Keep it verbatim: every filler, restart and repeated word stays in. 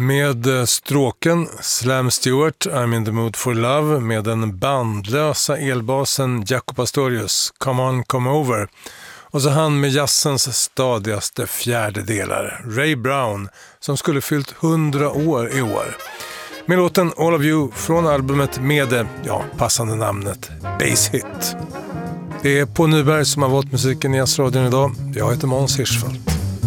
Med stråken Slam Stewart, I'm in the mood for love, med den bandlösa elbasen Jaco Pastorius, Come on, come over. Och så han med jazzens stadigaste fjärdedelar, Ray Brown, som skulle fyllt hundra år i år. Med låten All of You från albumet med det, ja, passande namnet Bass Hit. Det är På Nyberg som har valt musiken i Jazzradion idag. Jag heter Måns Hirschfeldt.